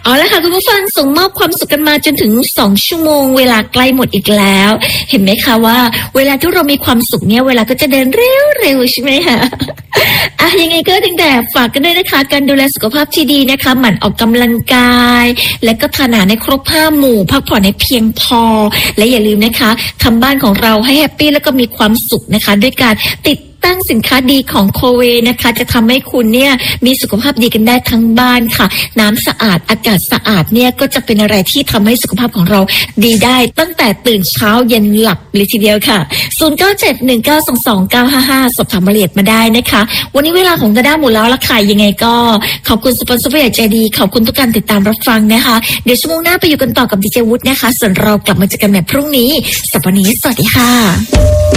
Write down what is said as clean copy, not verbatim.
เอาละค่ะคุณผู้ฟังส่งมอบความสุขกันมาจนถึง2ชั่วโมงเวลาใกล้หมดอีกแล้วเห็นไหมคะว่าเวลาที่เรามีความสุขเนี่ยเวลาก็จะเดินเร็วๆใช่ไหมคะยังไงก็ตั้งแต่ฝากกันด้วยนะคะการดูแลสุขภาพที่ดีนะคะหมั่นออกกำลังกายและก็ทานอาหารในครบ5หมู่พักผ่อนให้เพียงพอและอย่าลืมนะคะทำบ้านของเราให้แฮปปี้แล้วก็มีความสุขนะคะด้วยการติดตั้งสินค้าดีของโคเวนะคะจะทำให้คุณเนี่ยมีสุขภาพดีกันได้ทั้งบ้านค่ะน้ำสะอาดอากาศสะอาดเนี่ยก็จะเป็นอะไรที่ทำให้สุขภาพของเราดีได้ตั้งแต่ตื่นเช้าเย็นหลับเลยทีเดียวค่ะ0971922955สอบถามรายละเอียดมาได้นะคะวันนี้เวลาของดาด้าหมดแล้วละค่ะยังไงก็ขอบคุณสปอนเซอร์ผู้ใหญ่ใจดีขอบคุณทุกการติดตามรับฟังนะคะเดี๋ยวชั่วโมงหน้าไปอยู่กันต่อกับดีเจวุฒินะคะส่วนเรากลับมาเจอกันแบบพรุ่งนี้สัปดาห์นี้สวัสดีค่ะ